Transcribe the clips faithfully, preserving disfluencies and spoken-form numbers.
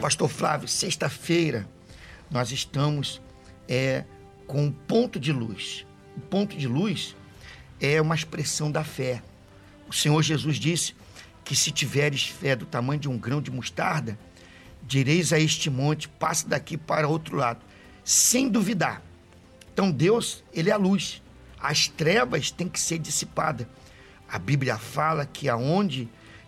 Pastor Flávio, sexta-feira nós estamos é, com um ponto de luz. O ponto de luz é uma expressão da fé. O Senhor Jesus disse que se tiveres fé do tamanho de um grão de mostarda, direis a este monte, passe daqui para outro lado, sem duvidar. Então Deus, Ele é a luz. As trevas têm que ser dissipadas. A Bíblia fala que aonde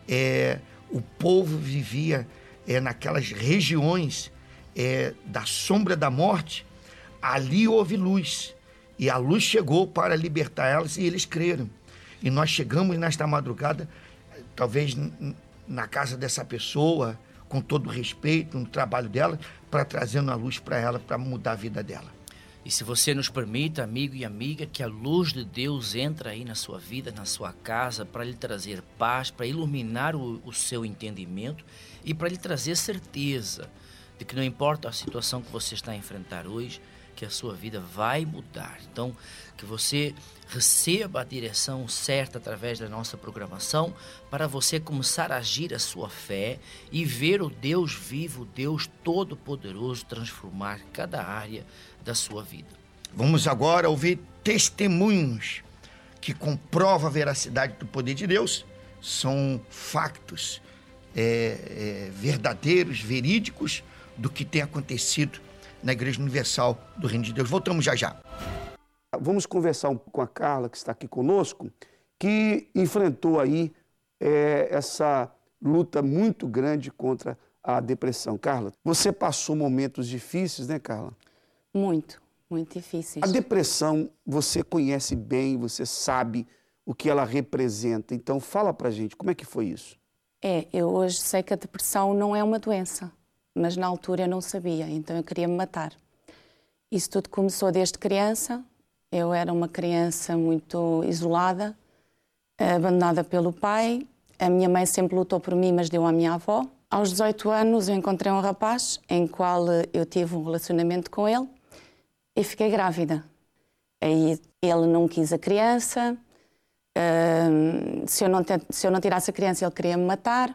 é, o povo vivia é, naquelas regiões é, da sombra da morte, ali houve luz. E a luz chegou para libertar elas e eles creram. E nós chegamos nesta madrugada, talvez na casa dessa pessoa, com todo respeito, no trabalho dela, para trazer uma luz para ela, para mudar a vida dela. E se você nos permite, amigo e amiga, que a luz de Deus entre aí na sua vida, na sua casa, para lhe trazer paz, para iluminar o, o seu entendimento e para lhe trazer certeza de que não importa a situação que você está a enfrentar hoje, que a sua vida vai mudar. Então, que você receba a direção certa através da nossa programação para você começar a agir a sua fé e ver o Deus vivo, o Deus todo-poderoso transformar cada área da sua vida. Vamos agora ouvir testemunhos que comprovam a veracidade do poder de Deus. São factos é, é, verdadeiros, verídicos do que tem acontecido na Igreja Universal do Reino de Deus. Voltamos já já. Vamos conversar um pouco com a Carla, que está aqui conosco, que enfrentou aí é, essa luta muito grande contra a depressão. Carla, você passou momentos difíceis, né, Carla? Muito, muito difíceis. A depressão, você conhece bem, você sabe o que ela representa. Então, fala pra gente, como é que foi isso? É, eu hoje sei que a depressão não é uma doença, mas na altura eu não sabia, então eu queria me matar. Isso tudo começou desde criança. Eu era uma criança muito isolada, abandonada pelo pai. A minha mãe sempre lutou por mim, mas deu à minha avó. Aos dezoito anos eu encontrei um rapaz em qual eu tive um relacionamento com ele e fiquei grávida. Aí ele não quis a criança, se eu não, se eu não tirasse a criança ele queria me matar.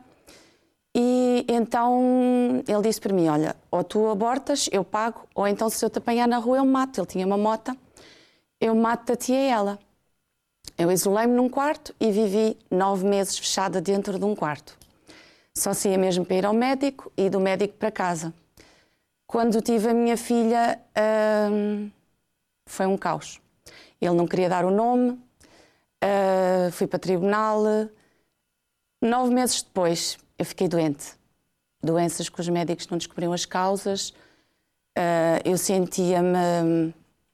E então ele disse para mim, olha, ou tu abortas, eu pago, ou então se eu te apanhar na rua eu mato. Ele tinha uma mota, eu mato a ti e ela. Eu isolei-me num quarto e vivi nove meses fechada dentro de um quarto. Só saía mesmo para ir ao médico e do médico para casa. Quando tive a minha filha, hum, foi um caos. Ele não queria dar o nome, uh, fui para o tribunal. Nove meses depois, eu fiquei doente. Doenças que os médicos não descobriam as causas. Uh, eu sentia-me...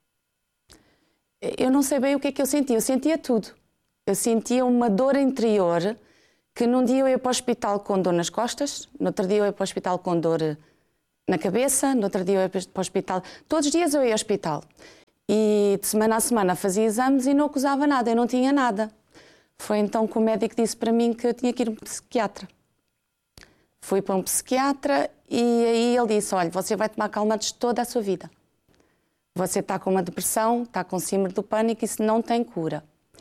Eu não sei bem o que é que eu sentia. Eu sentia tudo. Eu sentia uma dor interior que num dia eu ia para o hospital com dor nas costas, no outro dia eu ia para o hospital com dor na cabeça, no outro dia eu ia para o hospital. Todos os dias eu ia ao hospital. E de semana a semana fazia exames e não acusava nada, eu não tinha nada. Foi então que o médico disse para mim que eu tinha que ir a um psiquiatra. Fui para um psiquiatra e aí ele disse, olha, você vai tomar calmantes toda a sua vida. Você está com uma depressão, está com síndrome do pânico, isso não tem cura.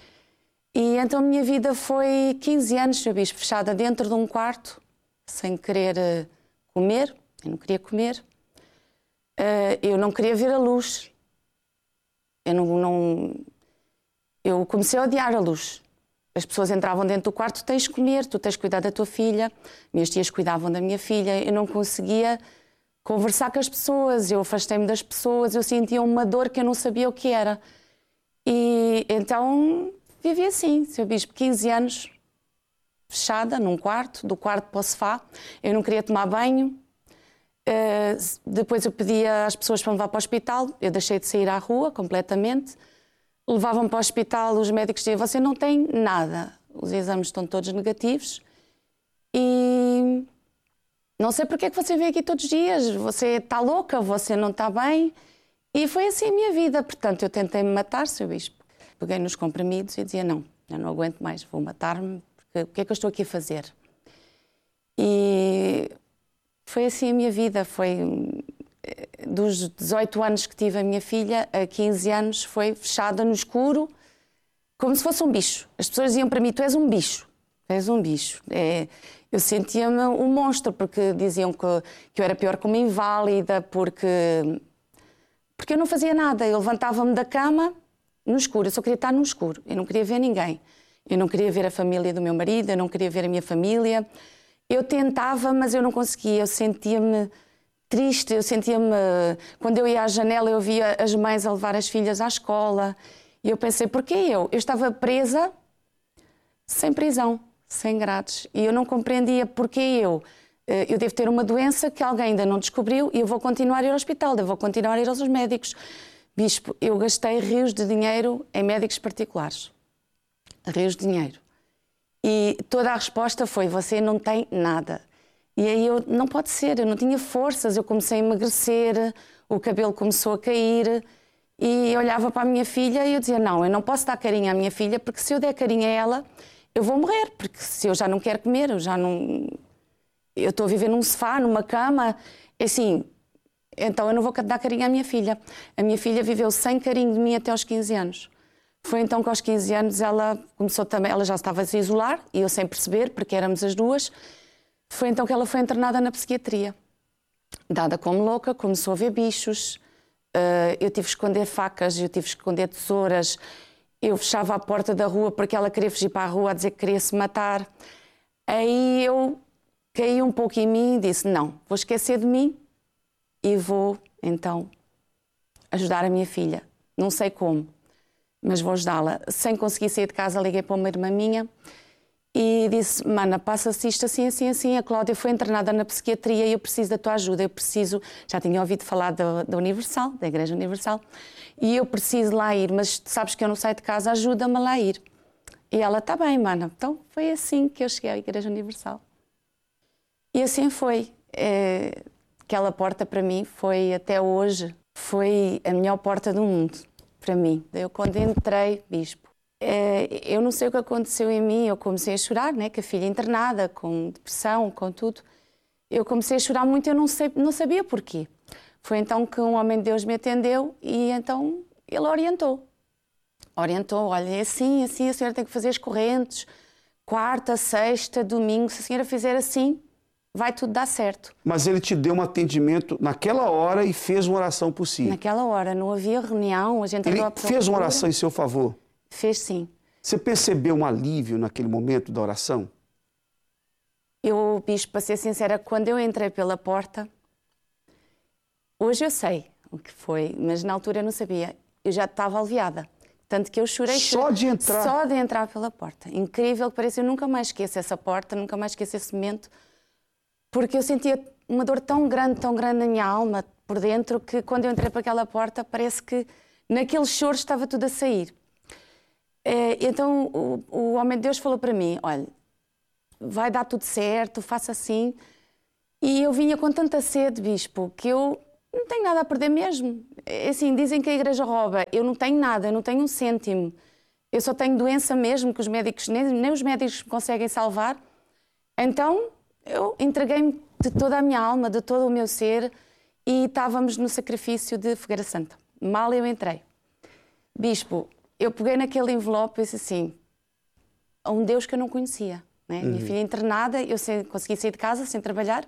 E então a minha vida foi quinze anos, seu bispo, fechada dentro de um quarto, sem querer comer, eu não queria comer, eu não queria ver a luz. Eu, não, não... eu comecei a odiar a luz. As pessoas entravam dentro do quarto, tu tens de comer, tu tens de cuidar da tua filha. Minhas tias cuidavam da minha filha, eu não conseguia conversar com as pessoas, eu afastei-me das pessoas, eu sentia uma dor que eu não sabia o que era. E então vivi assim, seu bispo, quinze anos, fechada num quarto, do quarto para o sofá. Eu não queria tomar banho. Uh, depois eu pedia às pessoas para me levar para o hospital, eu deixei de sair à rua completamente. Levavam-me para o hospital, os médicos diziam, você não tem nada, os exames estão todos negativos e não sei porque é que você vem aqui todos os dias, você está louca, você não está bem. E foi assim a minha vida, portanto eu tentei me matar, seu bispo. Peguei nos comprimidos e dizia, não, eu não aguento mais, vou matar-me, porque o que é que eu estou aqui a fazer? E foi assim a minha vida, foi dos dezoito anos que tive a minha filha, a quinze anos foi fechada no escuro, como se fosse um bicho. As pessoas diziam para mim, tu és um bicho, és um bicho. É, eu sentia-me um monstro, porque diziam que, que eu era pior que uma inválida, porque, porque eu não fazia nada. Eu levantava-me da cama no escuro, eu só queria estar no escuro, eu não queria ver ninguém. Eu não queria ver a família do meu marido, eu não queria ver a minha família. Eu tentava, mas eu não conseguia, eu sentia-me triste, eu sentia-me... Quando eu ia à janela, eu via as mães a levar as filhas à escola. E eu pensei, porquê eu? Eu estava presa sem prisão, sem grades. E eu não compreendia porquê eu. Eu devo ter uma doença que alguém ainda não descobriu e eu vou continuar a ir ao hospital, eu vou continuar a ir aos médicos. Bispo, eu gastei rios de dinheiro em médicos particulares. Rios de dinheiro. E toda a resposta foi, você não tem nada. E aí eu, não pode ser, eu não tinha forças, eu comecei a emagrecer, o cabelo começou a cair e eu olhava para a minha filha e eu dizia, não, eu não posso dar carinho à minha filha, porque se eu der carinho a ela, eu vou morrer, porque se eu já não quero comer, eu já não... Eu estou a viver num sofá, numa cama, assim, então eu não vou dar carinho à minha filha. A minha filha viveu sem carinho de mim até aos quinze anos. Foi então que aos quinze anos ela começou também, ela já estava a se isolar, e eu sem perceber, porque éramos as duas. Foi então que ela foi internada na psiquiatria. Dada como louca, começou a ver bichos, uh, eu tive que esconder facas, eu tive que esconder tesouras, eu fechava a porta da rua porque ela queria fugir para a rua a dizer que queria se matar. Aí eu caí um pouco em mim e disse, não, vou esquecer de mim e vou então ajudar a minha filha. Não sei como, mas vou ajudá-la. Sem conseguir sair de casa, liguei para uma irmã minha e disse, mana, passa-se isto assim, assim, assim. A Cláudia foi internada na psiquiatria e eu preciso da tua ajuda. Eu preciso, já tinha ouvido falar da, da Universal, da Igreja Universal, e eu preciso lá ir, mas sabes que eu não saio de casa, ajuda-me lá a ir. E ela, está bem, mana. Então foi assim que eu cheguei à Igreja Universal. E assim foi. É, aquela porta para mim foi, até hoje, foi a melhor porta do mundo, para mim. Eu quando entrei, bispo, é, eu não sei o que aconteceu em mim, eu comecei a chorar, né, com a filha internada, com depressão, com tudo. Eu comecei a chorar muito e eu não, sei, não sabia porquê. Foi então que um homem de Deus me atendeu e então ele orientou. Orientou, olha, é assim, assim, a senhora tem que fazer as correntes, quarta, sexta, domingo, se a senhora fizer assim, vai tudo dar certo. Mas ele te deu um atendimento naquela hora e fez uma oração por si? Naquela hora, não havia reunião, a gente... Ele fez uma oração em seu favor? Fez sim. Você percebeu um alívio naquele momento da oração? Eu, bispo, para ser sincera, quando eu entrei pela porta, hoje eu sei o que foi, mas na altura eu não sabia. Eu já estava aliviada. Tanto que eu chorei... Só de entrar? Só de entrar pela porta. Incrível que pareça, eu nunca mais esqueço essa porta, nunca mais esqueço esse momento, porque eu sentia uma dor tão grande, tão grande na minha alma, por dentro, que quando eu entrei para aquela porta, parece que naquele choro estava tudo a sair. Então o, o homem de Deus falou para mim, olha, vai dar tudo certo, faça assim. E eu vinha com tanta sede, bispo, que eu não tenho nada a perder mesmo. É assim, dizem que a igreja rouba, eu não tenho nada, eu não tenho um cêntimo. Eu só tenho doença mesmo, que os médicos, nem, nem os médicos conseguem salvar. Então eu entreguei-me de toda a minha alma, de todo o meu ser, e estávamos no sacrifício de Fogueira Santa. Mal eu entrei. Bispo, eu peguei naquele envelope e disse assim, a um Deus que eu não conhecia. Né? Uhum. Minha filha internada, eu sem, consegui sair de casa sem trabalhar,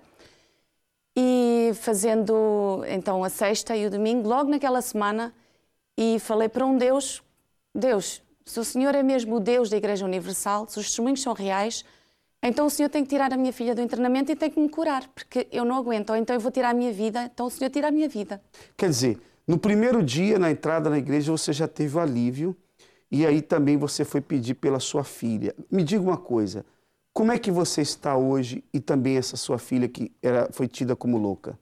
e fazendo então a sexta e o domingo, logo naquela semana, e falei para um Deus, Deus, se o Senhor é mesmo o Deus da Igreja Universal, se os testemunhos são reais, então o Senhor tem que tirar a minha filha do internamento e tem que me curar, porque eu não aguento, ou então eu vou tirar a minha vida, então o Senhor tira a minha vida. Quer dizer, no primeiro dia, na entrada na igreja, você já teve o alívio, e aí também você foi pedir pela sua filha. Me diga uma coisa, como é que você está hoje e também essa sua filha que era, foi tida como louca?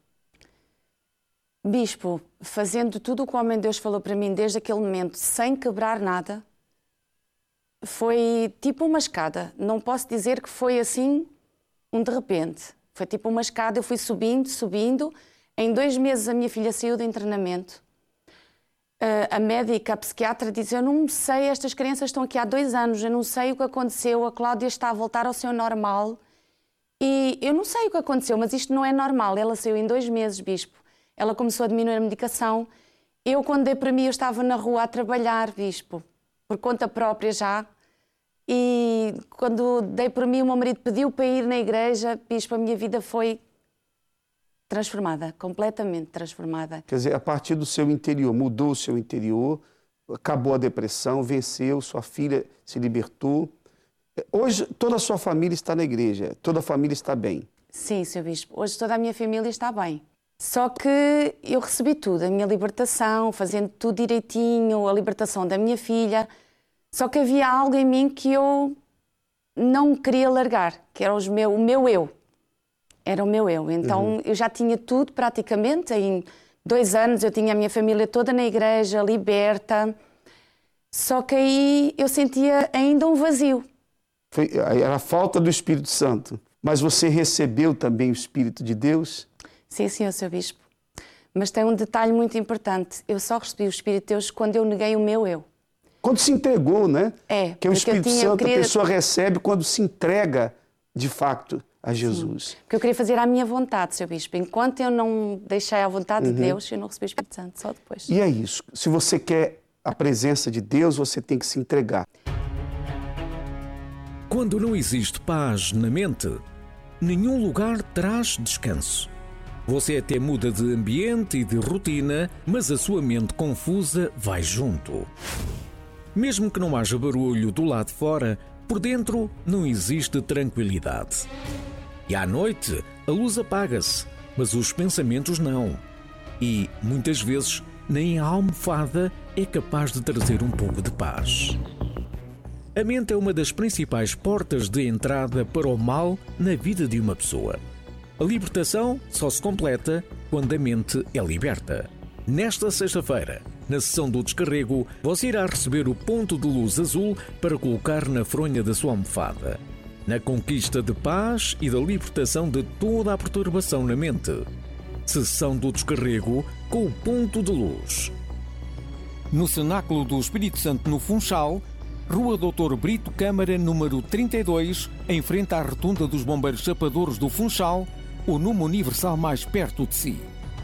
Bispo, fazendo tudo o que o homem de Deus falou para mim desde aquele momento, sem quebrar nada, foi tipo uma escada. Não posso dizer que foi assim, um de repente. Foi tipo uma escada, eu fui subindo, subindo. Em dois meses a minha filha saiu do internamento. Uh, a médica, a psiquiatra, diz, eu não sei, estas crianças estão aqui há dois anos, eu não sei o que aconteceu, a Cláudia está a voltar ao seu normal. E eu não sei o que aconteceu, mas isto não é normal. Ela saiu em dois meses, bispo. Ela começou a diminuir a medicação. Eu, quando dei para mim, eu estava na rua a trabalhar, bispo, por conta própria já. e quando dei por mim, o meu marido pediu para ir na igreja, bispo, a minha vida foi transformada, completamente transformada. Quer dizer, a partir do seu interior, mudou o seu interior, acabou a depressão, venceu, sua filha se libertou. Hoje toda a sua família está na igreja, toda a família está bem. Sim, senhor bispo, hoje toda a minha família está bem. Só que eu recebi tudo, a minha libertação, fazendo tudo direitinho, a libertação da minha filha. Só que havia algo em mim que eu não queria largar, que era os meu, o meu eu. Era o meu eu. Então, uhum. eu já tinha tudo praticamente. Em dois anos eu tinha a minha família toda na igreja, liberta. Só que aí eu sentia ainda um vazio. Foi, era a falta do Espírito Santo. Mas você recebeu também o Espírito de Deus? Sim, senhor, seu bispo. Mas tem um detalhe muito importante. Eu só recebi o Espírito de Deus quando eu neguei o meu eu. Quando se entregou, né? É. Que o Espírito tinha, Santo queria... a pessoa recebe quando se entrega, de facto, a Jesus. Sim. Porque eu queria fazer à minha vontade, seu bispo. Enquanto eu não deixei a vontade uhum. de Deus, eu não recebi o Espírito Santo, só depois. E é isso. Se você quer a presença de Deus, você tem que se entregar. Quando não existe paz na mente, nenhum lugar traz descanso. Você até muda de ambiente e de rotina, mas a sua mente confusa vai junto. Mesmo que não haja barulho do lado de fora, por dentro não existe tranquilidade. E à noite, a luz apaga-se, mas os pensamentos não. E, muitas vezes, nem a almofada é capaz de trazer um pouco de paz. A mente é uma das principais portas de entrada para o mal na vida de uma pessoa. A libertação só se completa quando a mente é liberta. Nesta sexta-feira, na sessão do descarrego, você irá receber o ponto de luz azul para colocar na fronha da sua almofada. Na conquista de paz e da libertação de toda a perturbação na mente. Sessão do descarrego com o ponto de luz. No Cenáculo do Espírito Santo no Funchal, Rua doutor Brito Câmara, número trinta e dois, em frente à Rotunda dos Bombeiros Chapadores do Funchal, o número universal mais perto de si.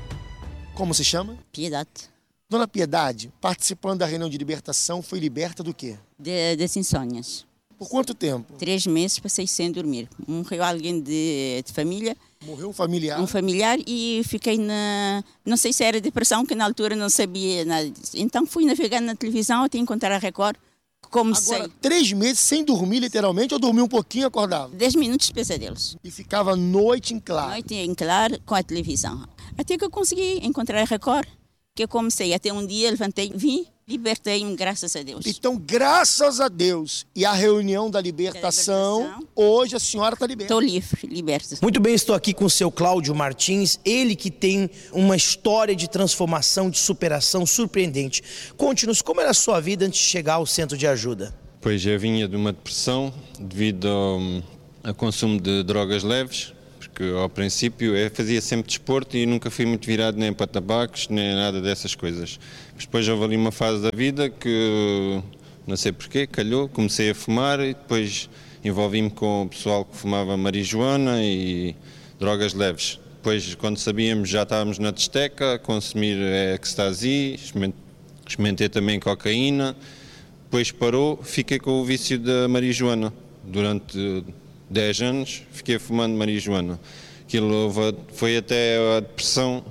Como se chama? Piedade. Dona Piedade, participando da reunião de libertação, foi liberta do quê? De, das insônias. Por quanto tempo? Três meses passei sem dormir. Morreu alguém de, de família. Morreu um familiar? Um familiar e fiquei na... Não sei se era depressão, que na altura não sabia nada disso. Então fui navegar na televisão até encontrar a Record. Comecei. Agora, três meses sem dormir, literalmente, ou dormia um pouquinho e acordava? Dez minutos de pesadelos. E ficava noite em claro? Noite em claro com a televisão. Até que eu consegui encontrar a Record, que eu comecei. Até um dia, levantei, vim, libertei-me, graças a Deus. Então, graças a Deus e a reunião da libertação, da libertação hoje a senhora está liberta. Estou livre, liberta. Muito bem, estou aqui com o seu Cláudio Martins, ele que tem uma história de transformação, de superação surpreendente. Conte-nos como era a sua vida antes de chegar ao centro de ajuda. Pois eu vinha de uma depressão devido ao, ao consumo de drogas leves, porque ao princípio eu fazia sempre desporto e nunca fui muito virado nem para tabacos, nem nada dessas coisas. Mas depois houve ali uma fase da vida que, não sei porquê, calhou, comecei a fumar e depois envolvi-me com o pessoal que fumava marijuana e drogas leves. Depois, quando sabíamos, já estávamos na Testeca a consumir ecstasy, experimentei também cocaína, depois parou, fiquei com o vício da marijuana durante dez anos, fiquei fumando marijuana. Aquilo foi até a depressão,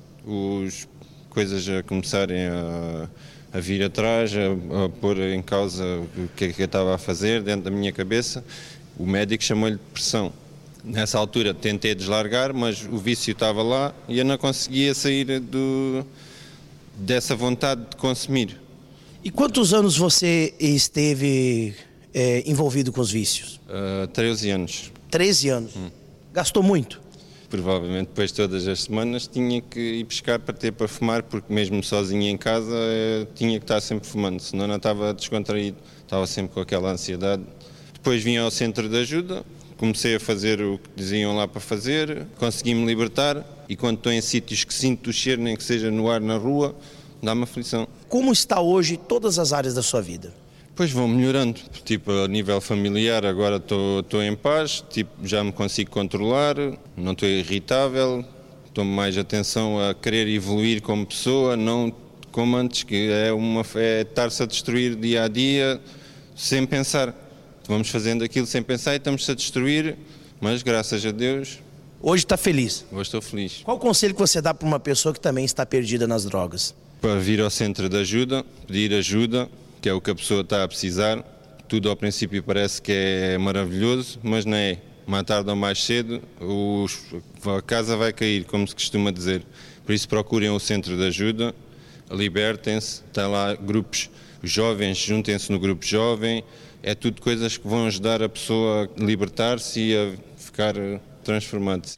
as coisas a começarem a, a vir atrás, a, a pôr em causa o que é que eu estava a fazer dentro da minha cabeça. O médico chamou-lhe depressão. Nessa altura tentei deslargar, mas o vício estava lá e eu não conseguia sair do, dessa vontade de consumir. E quantos anos você esteve é, envolvido com os vícios? Uh, treze anos. treze anos. Hum. Gastou muito? Provavelmente depois todas as semanas tinha que ir pescar para ter para fumar, porque mesmo sozinho em casa eu tinha que estar sempre fumando, senão não estava descontraído, estava sempre com aquela ansiedade. Depois vim ao centro de ajuda, comecei a fazer o que diziam lá para fazer, consegui-me libertar e quando estou em sítios que sinto o cheiro, nem que seja no ar, na rua, dá-me aflição. Como está hoje todas as áreas da sua vida? Pois vão melhorando, tipo a nível familiar agora estou em paz, tipo, já me consigo controlar, não estou irritável, tomo mais atenção a querer evoluir como pessoa, não como antes, que é uma é estar-se a destruir dia a dia sem pensar. vamos fazendo aquilo sem pensar e estamos-se a destruir, mas graças a Deus... Hoje está feliz? Hoje estou feliz. Qual o conselho que você dá para uma pessoa que também está perdida nas drogas? Para vir ao centro de ajuda, pedir ajuda, que é o que a pessoa está a precisar. Tudo ao princípio parece que é maravilhoso, mas não é. Mais tarde ou mais cedo, os, a casa vai cair, como se costuma dizer. Por isso procurem o centro de ajuda, libertem-se, está lá grupos jovens, juntem-se no grupo jovem. É tudo coisas que vão ajudar a pessoa a libertar-se e a ficar transformado-se.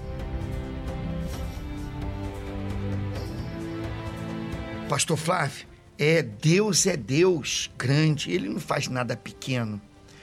Pastor Flávio, é, Deus é Deus grande, Ele não faz nada pequeno.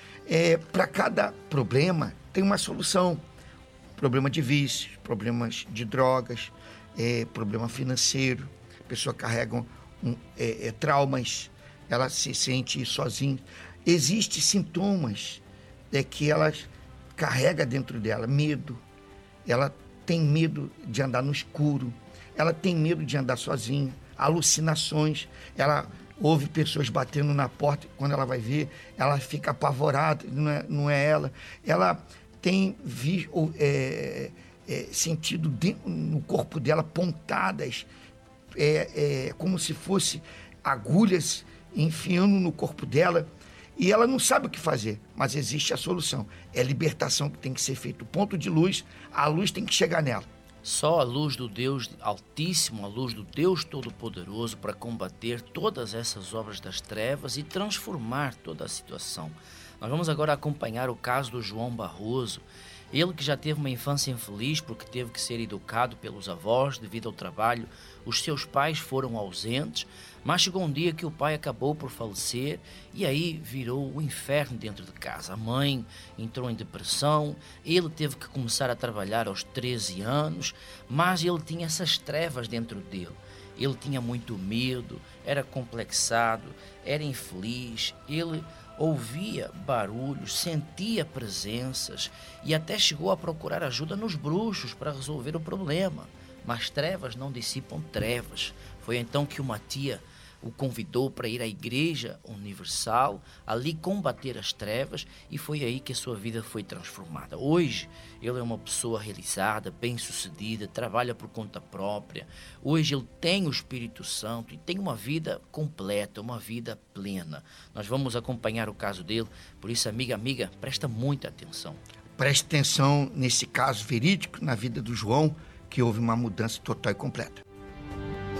É, para cada problema tem uma solução. Problema de vícios, problemas de drogas, é, problema financeiro, a pessoa carrega um, é, é, traumas, ela se sente sozinha. Existem sintomas é, que ela carrega dentro dela, medo, ela tem medo de andar no escuro, ela tem medo de andar sozinha, alucinações, ela ouve pessoas batendo na porta, quando ela vai ver, ela fica apavorada, não é, não é ela. Ela tem vi, é, é, sentido dentro, no corpo dela pontadas, é, é, como se fosse agulhas enfiando no corpo dela, e ela não sabe o que fazer, mas existe a solução. É a libertação que tem que ser feita. O ponto de luz, a luz tem que chegar nela. Só a luz do Deus Altíssimo, a luz do Deus Todo-Poderoso para combater todas essas obras das trevas e transformar toda a situação. Nós vamos agora acompanhar o caso do João Barroso. Ele que já teve uma infância infeliz porque teve que ser educado pelos avós devido ao trabalho. Os seus pais foram ausentes, mas chegou um dia que o pai acabou por falecer e aí virou o inferno dentro de casa. A mãe entrou em depressão, ele teve que começar a trabalhar aos treze anos, mas ele tinha essas trevas dentro dele. Ele tinha muito medo, era complexado, era infeliz, ele ouvia barulhos, sentia presenças e até chegou a procurar ajuda nos bruxos para resolver o problema. Mas trevas não dissipam trevas. Foi então que uma tia o convidou para ir à Igreja Universal, ali combater as trevas, e foi aí que a sua vida foi transformada. Hoje, ele é uma pessoa realizada, bem-sucedida, trabalha por conta própria. Hoje ele tem o Espírito Santo e tem uma vida completa, uma vida plena. Nós vamos acompanhar o caso dele, por isso, amiga, amiga, presta muita atenção. Preste atenção nesse caso verídico na vida do João, que houve uma mudança total e completa.